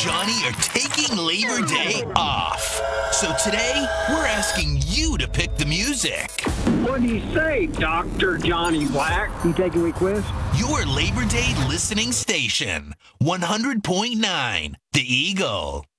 Johnny are taking Labor Day off. So today, we're asking you to pick the music. What do you say, Dr. Johnny Black? You take a request? Your Labor Day listening station, 100.9 The Eagle.